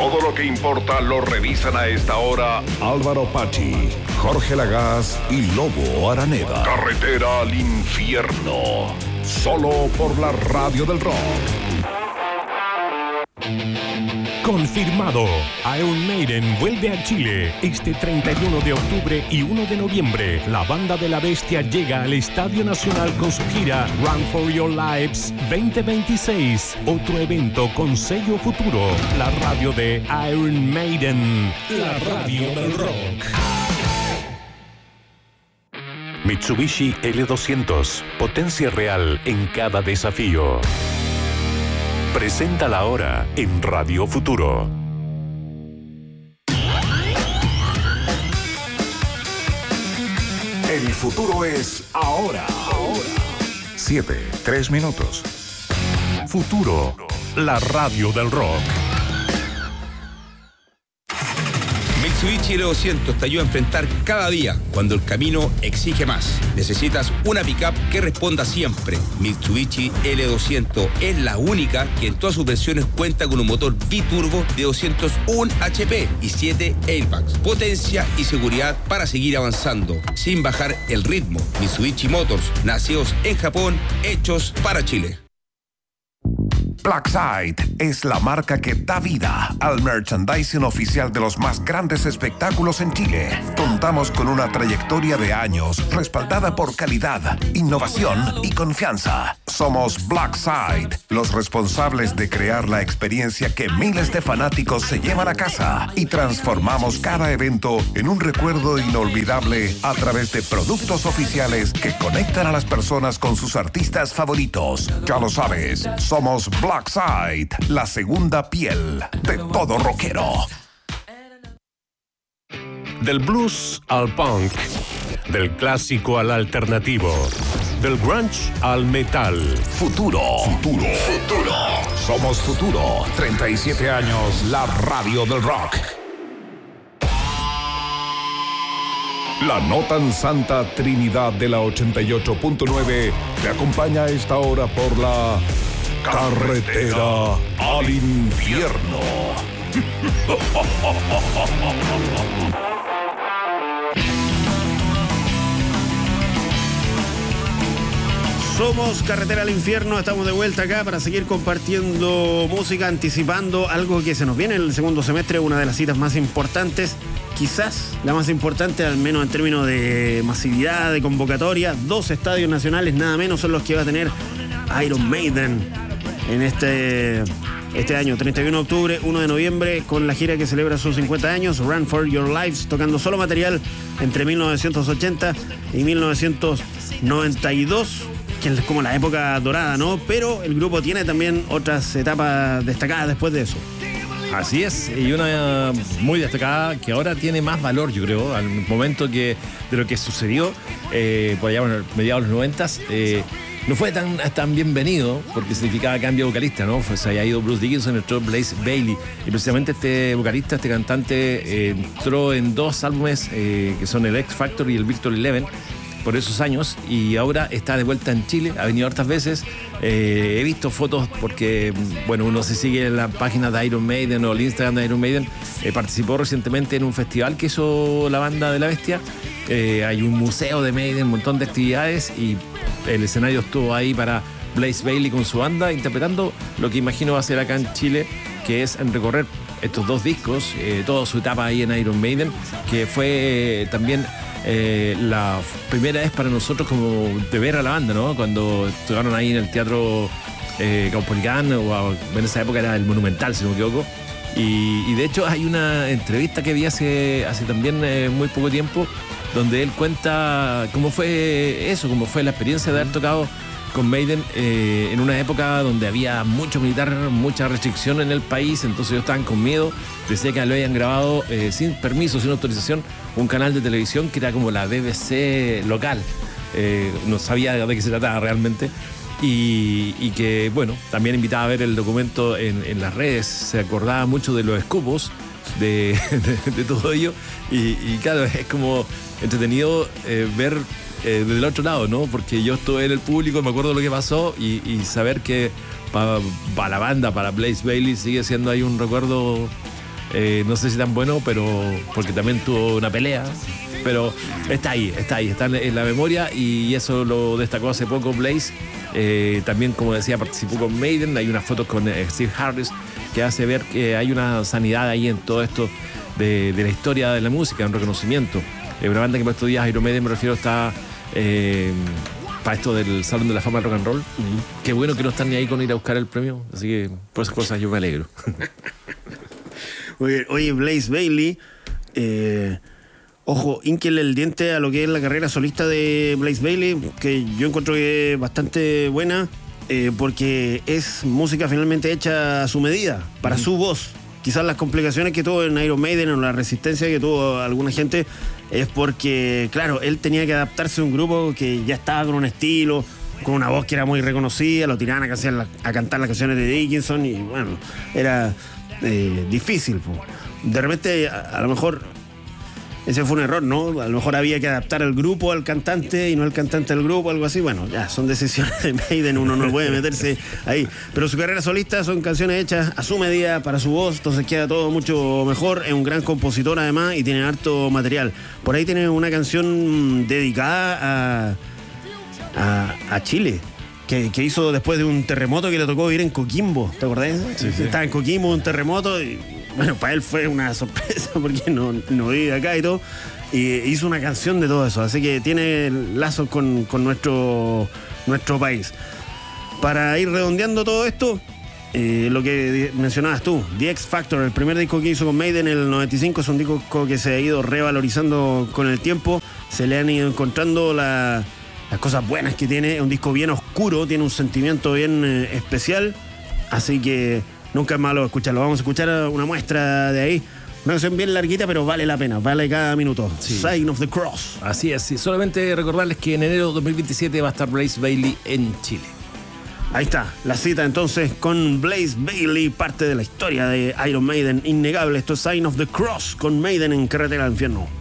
Todo lo que importa lo revisan a esta hora Álvaro Pachi, Jorge Lagaz y Lobo Araneda. Carretera al infierno. Solo por la radio del rock. Confirmado. Iron Maiden vuelve a Chile este 31 de octubre y 1 de noviembre. La banda de la bestia llega al Estadio Nacional con su gira Run for Your Lives 2026. Otro evento con sello Futuro. La radio de Iron Maiden. La radio del rock. Mitsubishi L200. Potencia real en cada desafío. Presenta la hora en Radio Futuro. El futuro es ahora. 7:03. Futuro, la radio del rock. Mitsubishi L200 te ayuda a enfrentar cada día cuando el camino exige más. Necesitas una pickup que responda siempre. Mitsubishi L200 es la única que en todas sus versiones cuenta con un motor biturbo de 201 HP y 7 airbags. Potencia y seguridad para seguir avanzando sin bajar el ritmo. Mitsubishi Motors, nacidos en Japón, hechos para Chile. Blackside es la marca que da vida al merchandising oficial de los más grandes espectáculos en Chile. Contamos con una trayectoria de años respaldada por calidad, innovación y confianza. Somos Blackside, los responsables de crear la experiencia que miles de fanáticos se llevan a casa y transformamos cada evento en un recuerdo inolvidable a través de productos oficiales que conectan a las personas con sus artistas favoritos. Ya lo sabes, somos Blackside, la segunda piel de todo rockero. Del blues al punk, del clásico al alternativo, del grunge al metal. Futuro. Somos Futuro. 37 años, la radio del rock. La no tan santa Trinidad de la 88.9 te acompaña a esta hora por la carretera al infierno. Somos Carretera al Infierno, estamos de vuelta acá para seguir compartiendo música, anticipando algo que se nos viene en el segundo semestre, una de las citas más importantes, quizás la más importante, al menos en términos de masividad, de convocatoria. 2 estadios nacionales, nada menos, son los que va a tener Iron Maiden en este año, 31 de octubre, 1 de noviembre, con la gira que celebra sus 50 años, Run for Your Lives, tocando solo material entre 1980 y 1992, que es como la época dorada, ¿no? Pero el grupo tiene también otras etapas destacadas después de eso. Así es, y una muy destacada que ahora tiene más valor, yo creo, al momento de lo que sucedió por allá, bueno, mediados de los 90s. No fue tan bienvenido porque significaba cambio de vocalista, ¿no? Se había ido Bruce Dickinson, entró Blaze Bayley. Y precisamente este vocalista, este cantante, entró en 2 álbumes que son el X Factor y el Victor Eleven por esos años, y ahora está de vuelta en Chile. Ha venido hartas veces. He visto fotos porque, bueno, uno se sigue en la página de Iron Maiden o el Instagram de Iron Maiden. Participó recientemente en un festival que hizo la banda de la bestia. Hay un museo de Maiden, un montón de actividades, y el escenario estuvo ahí para Blaze Bayley con su banda, interpretando lo que imagino va a ser acá en Chile, que es en recorrer estos 2 discos, toda su etapa ahí en Iron Maiden, que fue también la primera vez para nosotros como de ver a la banda, ¿no? Cuando tocaron ahí en el Teatro Caupolicán, o en esa época era el Monumental, si no me equivoco. Y de hecho hay una entrevista que vi hace también muy poco tiempo, donde él cuenta cómo fue eso, cómo fue la experiencia de haber tocado con Maiden en una época donde había mucho militar, mucha restricción en el país. Entonces ellos estaban con miedo. Decía que lo habían grabado sin permiso, sin autorización, un canal de televisión que era como la BBC local. No sabía de qué se trataba realmente. Y que, bueno, también invitaba a ver el documento en las redes. Se acordaba mucho de los escupos, de todo ello. Y claro, es como entretenido ver desde el otro lado, ¿no? Porque yo estuve en el público, me acuerdo de lo que pasó, y saber que para la banda, para Blaze Bayley, sigue siendo ahí un recuerdo No sé si tan bueno, pero porque también tuvo una pelea. Pero está en la memoria, y eso lo destacó hace poco Blaze. También, como decía, participó con Maiden. Hay unas fotos con Steve Harris que hace ver que hay una sanidad ahí en todo esto de la historia de la música, un reconocimiento. Una banda que para estos días, Iron Maiden, me refiero, está para esto del Salón de la Fama del Rock and Roll. Qué bueno que no están ni ahí con ir a buscar el premio, así que por esas cosas yo me alegro. Oye, Blaze Bayley, ojo, ínquele el diente a lo que es la carrera solista de Blaze Bayley, que yo encuentro que es bastante buena, porque es música finalmente hecha a su medida, para su voz. Quizás las complicaciones que tuvo en Iron Maiden o la resistencia que tuvo alguna gente es porque, claro, él tenía que adaptarse a un grupo que ya estaba con un estilo, con una voz que era muy reconocida, lo tiraban a cantar las canciones de Dickinson, y bueno, era difícil. De repente, a lo mejor ese fue un error, ¿no? A lo mejor había que adaptar al grupo al cantante y no el cantante al grupo, algo así. Bueno, ya son decisiones de Maiden, uno no puede meterse ahí. Pero su carrera solista son canciones hechas a su medida, para su voz, entonces queda todo mucho mejor. Es un gran compositor además y tiene harto material. Por ahí tiene una canción dedicada a Chile, que hizo después de un terremoto que le tocó vivir en Coquimbo, ¿te acordás? Sí. Estaba en Coquimbo, un terremoto, y bueno, para él fue una sorpresa porque no vive acá y todo, y hizo una canción de todo eso, así que tiene lazos con nuestro país. Para ir redondeando todo esto, lo que mencionabas tú, The X Factor, el primer disco que hizo con Maiden en el 95, es un disco que se ha ido revalorizando con el tiempo, se le han ido encontrando las cosas buenas que tiene. Es un disco bien oscuro, tiene un sentimiento bien especial, así que nunca es malo escucharlo. Vamos a escuchar una muestra de ahí, una canción bien larguita, pero vale la pena, vale cada minuto. Sí. Sign of the Cross. Así es, sí. Solamente recordarles que en enero de 2027 va a estar Blaze Bayley en Chile. Ahí está, la cita entonces con Blaze Bayley, parte de la historia de Iron Maiden, innegable. Esto es Sign of the Cross con Maiden en Carretera al Infierno.